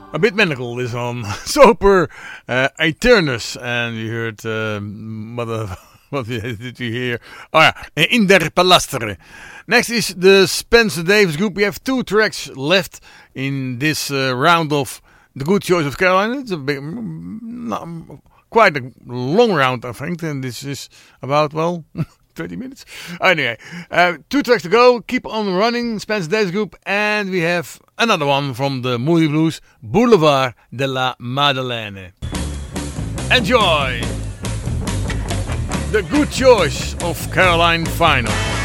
A bit medical, this one. Soper Aeternus. And you heard, what did you hear? Oh yeah, In der Palastere. Next is the Spencer Davis Group. We have 2 tracks left in this round of The Good Choice of Caroline. It's a big, quite a long round, I think. And this is about, 20 minutes. Anyway, 2 tracks to go. Keep on running, Spencer Davis Group. And we have another one from the Moody Blues, Boulevard de la Madeleine. Enjoy! The Good Choice of Caroline Final.